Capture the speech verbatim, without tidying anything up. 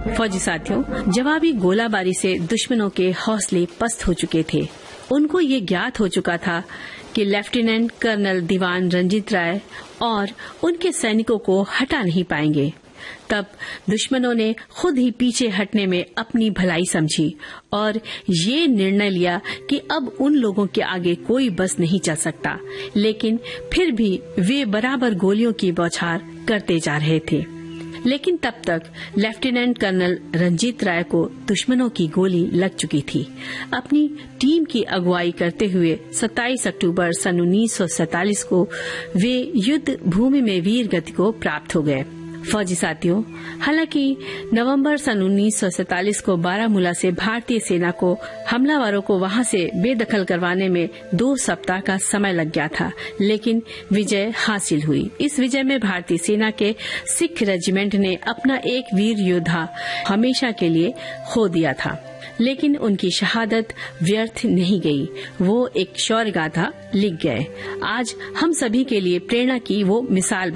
फौजी साथियों, जवाबी गोलाबारी से दुश्मनों के हौसले पस्त हो चुके थे। उनको ये ज्ञात हो चुका था कि लेफ्टिनेंट कर्नल दीवान रंजीत राय और उनके सैनिकों को हटा नहीं पाएंगे। तब दुश्मनों ने खुद ही पीछे हटने में अपनी भलाई समझी और ये निर्णय लिया कि अब उन लोगों के आगे कोई बस नहीं चल सकता। लेकिन फिर भी वे बराबर गोलियों की बौछार करते जा रहे थे। लेकिन तब तक लेफ्टिनेंट कर्नल रंजीत राय को दुश्मनों की गोली लग चुकी थी। अपनी टीम की अगुवाई करते हुए सत्ताईस अक्टूबर सन उन्नीस सौ सैतालीस को वे युद्ध भूमि में वीर गति को प्राप्त हो गए। फौजी साथियों, हालांकि नवंबर सन उन्नीस सौ सैतालीस को बारामूला से भारतीय सेना को हमलावरों को वहां से बेदखल करवाने में दो सप्ताह का समय लग गया था, लेकिन विजय हासिल हुई। इस विजय में भारतीय सेना के सिख रेजिमेंट ने अपना एक वीर योद्धा हमेशा के लिए खो दिया था, लेकिन उनकी शहादत व्यर्थ नहीं गई। वो एक शौर्य गाथा लिख गए। आज हम सभी के लिए प्रेरणा की वो मिसाल